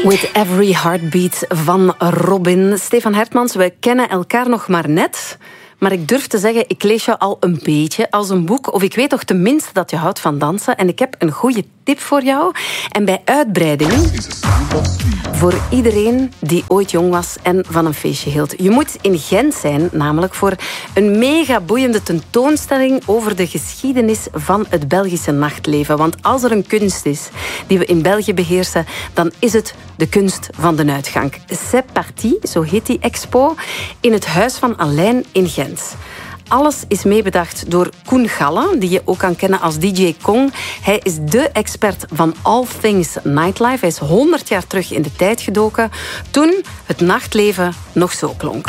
With Every Heartbeat van Robin. Stefan Hertmans, we kennen elkaar nog maar net. Maar ik durf te zeggen, ik lees jou al een beetje als een boek. Of ik weet toch tenminste dat je houdt van dansen. En ik heb een goede tip voor jou. En bij uitbreiding, voor iedereen die ooit jong was en van een feestje hield. Je moet in Gent zijn, namelijk voor een mega boeiende tentoonstelling over de geschiedenis van het Belgische nachtleven. Want als er een kunst is die we in België beheersen, dan is het de kunst van de uitgang. C'est parti, zo heet die expo, in het Huis van Alain in Gent. Alles is meebedacht door Koen Galle, die je ook kan kennen als DJ Kong. Hij is dé expert van all things nightlife. Hij is 100 jaar terug in de tijd gedoken, toen het nachtleven nog zo klonk.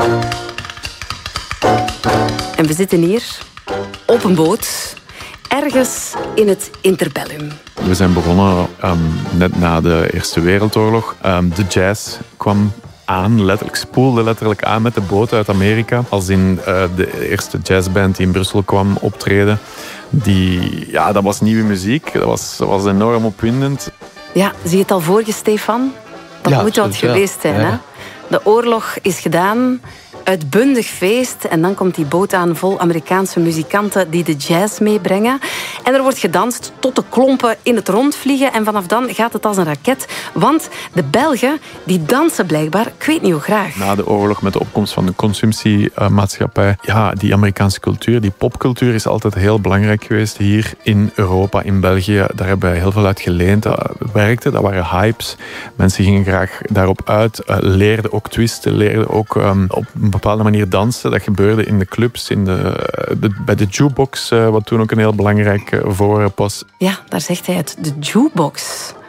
En we zitten hier op een boot, ergens in het interbellum. We zijn begonnen net na de Eerste Wereldoorlog. De jazz kwam aan, spoelde letterlijk aan met de boot uit Amerika. Als in de eerste jazzband die in Brussel kwam optreden. Dat was nieuwe muziek. Dat was enorm opwindend. Ja, zie je het al voor je, Stefan? Dat moet wat geweest zijn, hè? De oorlog is gedaan, uitbundig feest. En dan komt die boot aan vol Amerikaanse muzikanten die de jazz meebrengen. En er wordt gedanst tot de klompen in het rond vliegen. En vanaf dan gaat het als een raket. Want de Belgen, die dansen blijkbaar, ik weet niet hoe graag. Na de oorlog, met de opkomst van de consumptiemaatschappij, die Amerikaanse cultuur, die popcultuur is altijd heel belangrijk geweest hier in Europa, in België. Daar hebben wij heel veel uit geleend. Dat werkte, dat waren hypes. Mensen gingen graag daarop uit, leerden ook twisten, leerden ook op een bepaalde manier dansen. Dat gebeurde in de clubs, bij de jukebox, wat toen ook een heel belangrijk voorwerp was. Ja, daar zegt hij het, de jukebox.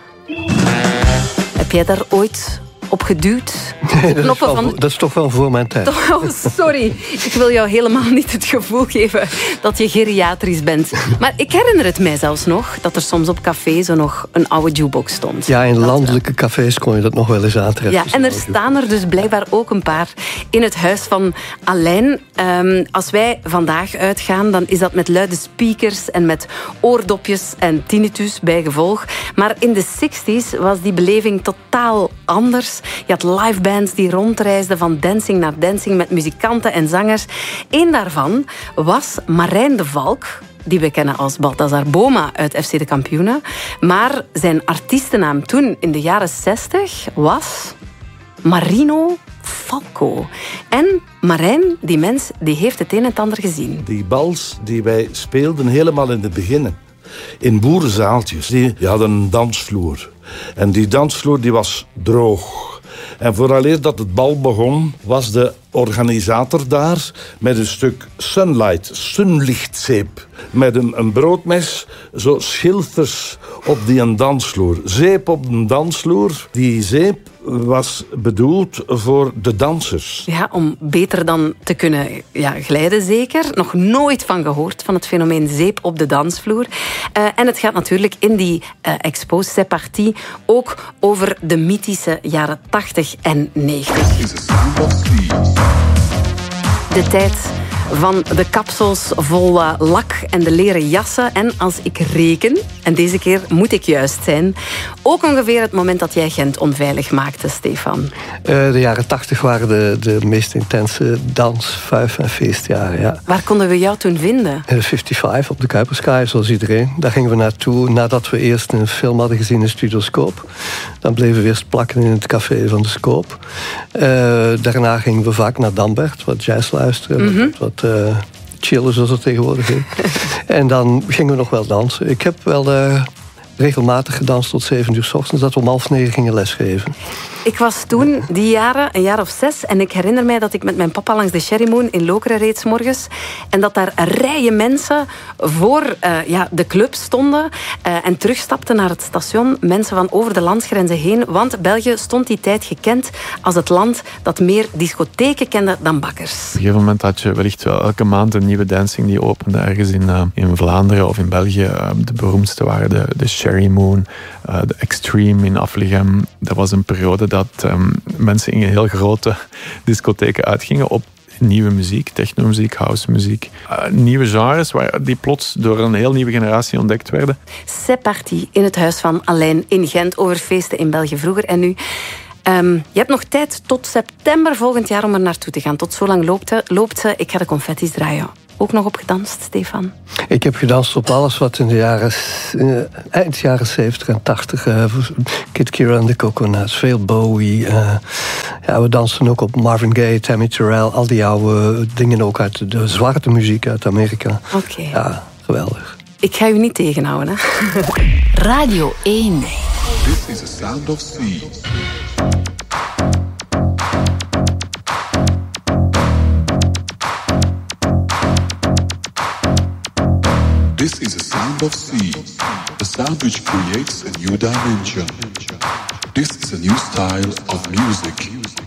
Heb jij daar ooit op geduwd? Nee, dat is toch wel voor mijn tijd. Oh, sorry. Ik wil jou helemaal niet het gevoel geven dat je geriatrisch bent. Maar ik herinner het mij zelfs nog dat er soms op café zo nog een oude jukebox stond. Ja, in landelijke cafés kon je dat nog wel eens aantreffen. Ja, en er staan er dus blijkbaar ook een paar in het Huis van Alain. Als wij vandaag uitgaan, dan is dat met luide speakers en met oordopjes en tinnitus bij gevolg. Maar in de 60s was die beleving totaal anders. Je had livebands die rondreisden van dancing naar dancing met muzikanten en zangers. Eén daarvan was Marijn de Valk, die we kennen als Balthazar Boma uit FC de Kampioenen. Maar zijn artiestennaam toen, in de jaren 60, was Marino Falco. En Marijn, die mens, die heeft het een en het ander gezien. Die bals die wij speelden helemaal in het begin, in boerenzaaltjes, die hadden een dansvloer. En die dansvloer die was droog. En vooraleer dat het bal begon, was de organisator daar met een stuk sunlichtzeep. Met een broodmes, zo schilfers op die dansvloer. Zeep op een dansvloer. Die zeep was bedoeld voor de dansers. Ja, om beter dan te kunnen glijden zeker. Nog nooit van gehoord, van het fenomeen zeep op de dansvloer. En het gaat natuurlijk in die expo, C'est parti, ook over de mythische jaren 80 en 90. De tijd van de kapsels vol lak en de leren jassen. En als ik reken, en deze keer moet ik juist zijn, ook ongeveer het moment dat jij Gent onveilig maakte, Stefan. De jaren 80 waren de meest intense dans-, vuif- en feestjaren, ja. Waar konden we jou toen vinden? 55 op de Kuiperskaai, zoals iedereen. Daar gingen we naartoe nadat we eerst een film hadden gezien in Studio Scoop. Dan bleven we eerst plakken in het café van de Scoop. Daarna gingen we vaak naar Dambert, wat jazz luisteren, wat chillen, zoals het tegenwoordig heet. En dan gingen we nog wel dansen. Ik heb wel regelmatig gedanst tot 7 uur 's ochtends, dat we om 8:30 gingen lesgeven. Ik was toen, die jaren, een jaar of 6... en ik herinner mij dat ik met mijn papa langs de Sherry Moon in Lokeren reed 's morgens, en dat daar rijen mensen voor de club stonden en terugstapten naar het station. Mensen van over de landsgrenzen heen, want België stond die tijd gekend als het land dat meer discotheken kende dan bakkers. Op een gegeven moment had je wellicht wel elke maand een nieuwe dancing die opende ergens in Vlaanderen of in België. De beroemdste waren de Sherry Moon, de Extreme in Afligem. Dat was een periode dat mensen in heel grote discotheken uitgingen. nieuwe muziek, technomuziek, housemuziek. Nieuwe genres die plots door een heel nieuwe generatie ontdekt werden. C'est parti in het huis van Alain in Gent over feesten in België vroeger en nu. Je hebt nog tijd tot september volgend jaar om er naartoe te gaan. Tot zo lang loopt ze. Ik ga de confetti's draaien. Ook nog op gedanst, Stefan? Ik heb gedanst op alles wat in de eind jaren 70 en 80. Kid Kira and the Coconuts, veel Bowie. We dansten ook op Marvin Gaye, Tammy Terrell. Al die oude dingen ook uit de zwarte muziek uit Amerika. Oké. Ja, geweldig. Ik ga u niet tegenhouden, hè? Radio 1. This is the sound of sea. This is the sound of sea, a sound which creates a new dimension. This is a new style of music.